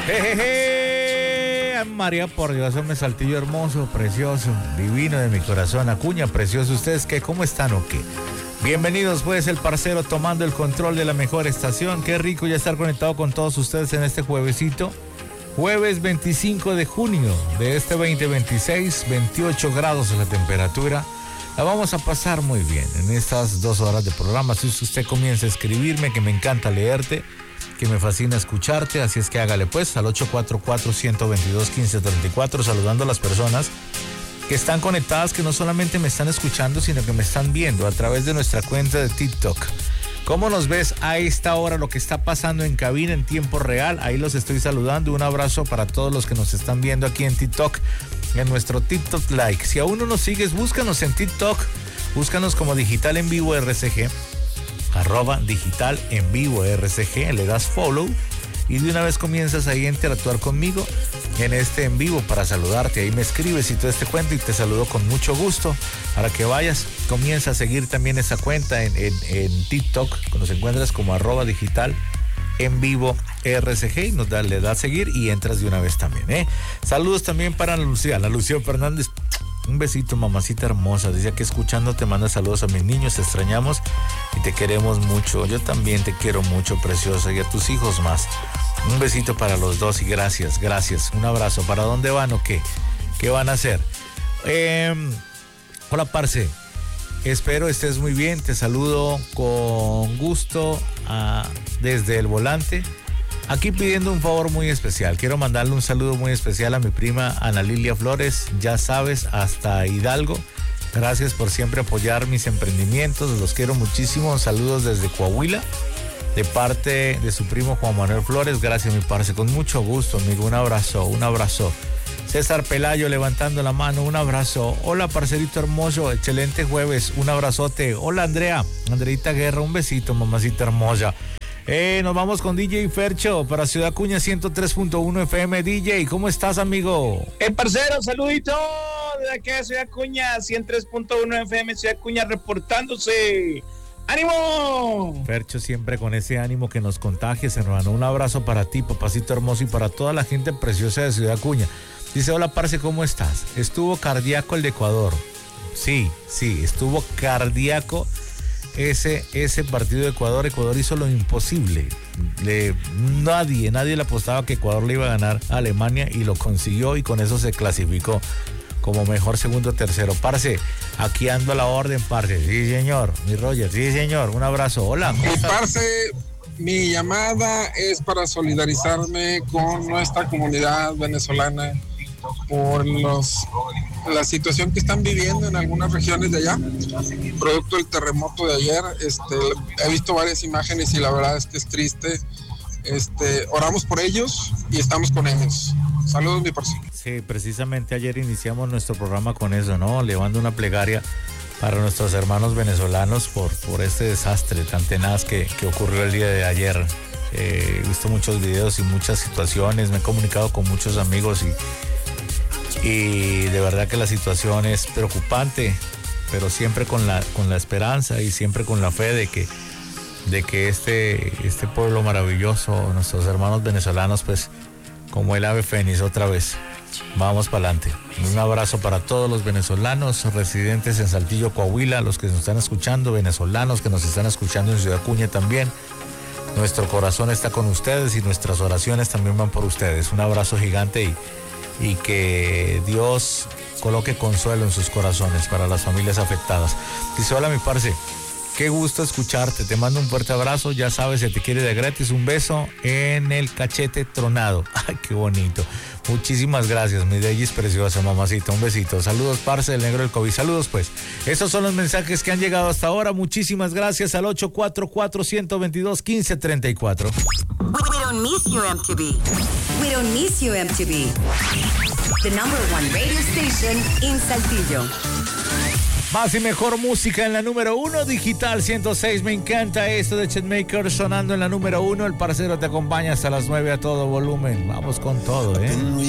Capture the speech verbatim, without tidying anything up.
Jejeje. María, por Dios, me saltillo hermoso, precioso, divino de mi corazón. Acuña, precioso. ¿Ustedes qué? ¿Cómo están o qué? Bienvenidos, pues, el parcero tomando el control de la mejor estación. Qué rico ya estar conectado con todos ustedes en este juevesito. Jueves veinticinco de junio de este veinte veintiséis, veintiocho grados la temperatura. La vamos a pasar muy bien en estas dos horas de programa. Si usted comienza a escribirme, que me encanta leerte, que me fascina escucharte, así es que hágale pues al ocho cuatro cuatro, uno dos dos, uno cinco tres cuatro, saludando a las personas que están conectadas, que no solamente me están escuchando, sino que me están viendo a través de nuestra cuenta de TikTok. ¿Cómo nos ves a esta hora lo que está pasando en cabina en tiempo real? Ahí los estoy saludando. Un abrazo para todos los que nos están viendo aquí en TikTok, en nuestro TikTok Like. Si aún no nos sigues, búscanos en TikTok, búscanos como Digital en Vivo R C G, arroba Digital en Vivo R C G, le das follow y de una vez comienzas ahí a interactuar conmigo en este en vivo para saludarte. Ahí me escribes y todo este cuento y te saludo con mucho gusto. Para que vayas, comienza a seguir también esa cuenta en, en, en TikTok, nos encuentras como arroba Digital en Vivo R C G y nos da, le das seguir y entras de una vez también, ¿eh? Saludos también para Ana Lucía, Ana Lucía Fernández. Un besito, mamacita hermosa. Dice que escuchando te manda saludos a mis niños, te extrañamos y te queremos mucho. Yo también te quiero mucho, preciosa, y a tus hijos más. Un besito para los dos y gracias, gracias. Un abrazo. ¿Para dónde van o qué? ¿Qué van a hacer? Eh, hola, parce. Espero estés muy bien. Te saludo con gusto uh, desde el volante. Aquí pidiendo un favor muy especial. Quiero mandarle un saludo muy especial a mi prima Ana Lilia Flores, ya sabes, hasta Hidalgo. Gracias por siempre apoyar mis emprendimientos, los quiero muchísimo. Saludos desde Coahuila, de parte de su primo Juan Manuel Flores. Gracias, mi parce, con mucho gusto, amigo. Un abrazo, un abrazo. César Pelayo levantando la mano, un abrazo. Hola, parcerito hermoso, excelente jueves, un abrazote. Hola, Andrea, Andreita Guerra, un besito, mamacita hermosa. Eh, nos vamos con D J Fercho para Ciudad Acuña ciento tres punto uno F M. D J, ¿cómo estás, amigo? Eh, parcero, saludito desde aquí de Ciudad Acuña ciento tres punto uno F M, Ciudad Acuña reportándose. ¡Ánimo! Fercho, siempre con ese ánimo que nos contagies, hermano. Un abrazo para ti, papacito hermoso, y para toda la gente preciosa de Ciudad Acuña. Dice, hola, parce, ¿cómo estás? Estuvo cardíaco el de Ecuador. Sí, sí, estuvo cardíaco Ese, ese partido de Ecuador. Ecuador hizo lo imposible. Le, nadie, nadie le apostaba que Ecuador le iba a ganar a Alemania y lo consiguió y con eso se clasificó como mejor segundo tercero. Parce, aquí ando a la orden, parce. Sí, señor. Mi Roger, sí, señor. Un abrazo. Hola. Mi parce, mi llamada es para solidarizarme con nuestra comunidad venezolana por los la situación que están viviendo en algunas regiones de allá, producto del terremoto de ayer. Este, he visto varias imágenes y la verdad es que es triste. Este, oramos por ellos y estamos con ellos. Saludos, mi parce. Sí, precisamente ayer iniciamos nuestro programa con eso, ¿no? Levando una plegaria para nuestros hermanos venezolanos por, por este desastre tan tenaz que, que ocurrió el día de ayer. Eh, he visto muchos videos y muchas situaciones, me he comunicado con muchos amigos y Y de verdad que la situación es preocupante, pero siempre con la, con la esperanza y siempre con la fe de que, de que este, este pueblo maravilloso, nuestros hermanos venezolanos, pues como el ave fénix otra vez, vamos para adelante. Un abrazo para todos los venezolanos residentes en Saltillo, Coahuila, los que nos están escuchando, venezolanos que nos están escuchando en Ciudad Acuña también. Nuestro corazón está con ustedes y nuestras oraciones también van por ustedes. Un abrazo gigante y y que Dios coloque consuelo en sus corazones para las familias afectadas. Dice, hola, mi parce, qué gusto escucharte, te mando un fuerte abrazo, ya sabes, se te quiere de gratis, un beso en el cachete tronado. Ay, qué bonito. Muchísimas gracias, mi Deyis preciosa, mamacita, un besito. Saludos, parce, del negro del COVID. Saludos, pues. Estos son los mensajes que han llegado hasta ahora. Muchísimas gracias al ocho cuatro cuatro, uno dos dos, uno cinco tres cuatro. We don't miss you, M T V. We don't miss you, M T V. The number one radio station in Saltillo. Más y mejor música en la número uno, Digital ciento seis. Me encanta esto de Chetmaker sonando en la número uno. El parcero te acompaña hasta las nueve a todo volumen. Vamos con todo, ¿eh?